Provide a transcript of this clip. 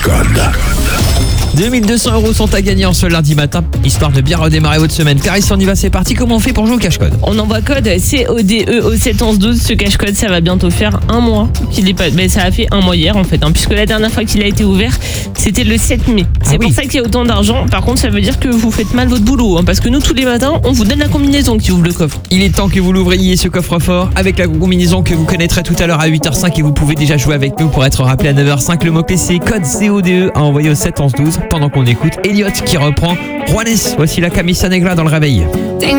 Code. 2200 € sont à gagner en ce lundi matin, histoire de bien redémarrer votre semaine. Clarisse, on y va, c'est parti. Comment on fait pour jouer au cache-code? On envoie code CODE au 71112. Ce cache-code, ça va bientôt faire un mois qu'il est pas. Mais ça a fait un mois hier en fait, puisque la dernière fois qu'il a été ouvert, c'était le 7 mai. C'est pour ça qu'il y a autant d'argent. Par contre, ça veut dire que vous faites mal votre boulot, parce que nous, tous les matins, on vous donne la combinaison qui ouvre le coffre. Il est temps que vous l'ouvriez, ce coffre-fort, avec la combinaison que vous connaîtrez tout à l'heure à 8h05 et vous pouvez déjà jouer avec nous pour être rappelé à 9h05. Le mot-clé, c'est code CODE à envoyer au 71112 pendant qu'on écoute Elliot qui reprend Juanes. Voici la Camisa Negra dans le réveil.